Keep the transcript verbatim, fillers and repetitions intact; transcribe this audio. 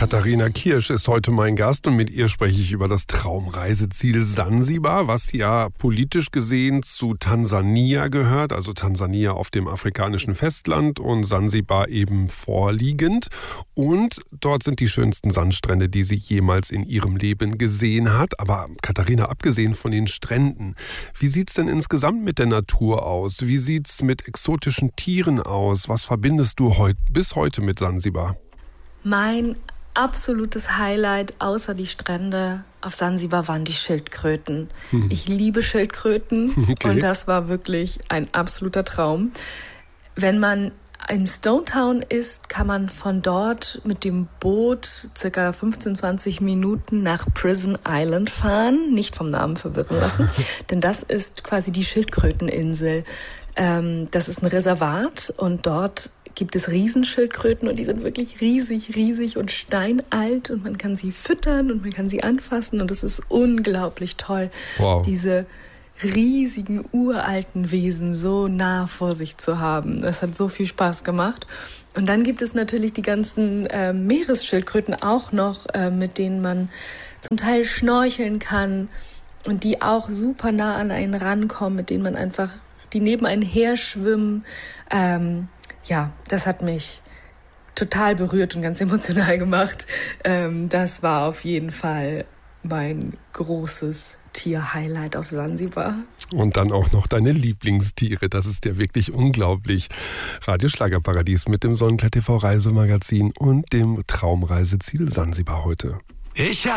Katharina Kirsch ist heute mein Gast und mit ihr spreche ich über das Traumreiseziel Sansibar, was ja politisch gesehen zu Tansania gehört, also Tansania auf dem afrikanischen Festland und Sansibar eben vorliegend. Und dort sind die schönsten Sandstrände, die sie jemals in ihrem Leben gesehen hat. Aber Katharina, abgesehen von den Stränden, wie sieht's denn insgesamt mit der Natur aus? Wie sieht's mit exotischen Tieren aus? Was verbindest du heut, bis heute mit Sansibar? Mein absolutes Highlight außer die Strände auf Sansibar waren die Schildkröten. Hm. Ich liebe Schildkröten okay. und das war wirklich ein absoluter Traum. Wenn man in Stone Town ist, kann man von dort mit dem Boot circa fünfzehn, zwanzig Minuten nach Prison Island fahren. Nicht vom Namen verwirren lassen, denn das ist quasi die Schildkröteninsel. Ähm, das ist ein Reservat und dort gibt es Riesenschildkröten und die sind wirklich riesig, riesig und steinalt und man kann sie füttern und man kann sie anfassen und es ist unglaublich toll, wow. diese riesigen, uralten Wesen so nah vor sich zu haben. Das hat so viel Spaß gemacht. Und dann gibt es natürlich die ganzen äh, Meeresschildkröten auch noch, äh, mit denen man zum Teil schnorcheln kann und die auch super nah an einen rankommen, mit denen man einfach, die neben einen her schwimmen. Ähm, ja, das hat mich total berührt und ganz emotional gemacht. Ähm, das war auf jeden Fall mein großes Tier-Highlight auf Sansibar. Und dann auch noch deine Lieblingstiere. Das ist ja wirklich unglaublich. Radio Schlagerparadies mit dem Sonnenklar T V Reisemagazin und dem Traumreiseziel Sansibar heute. Ich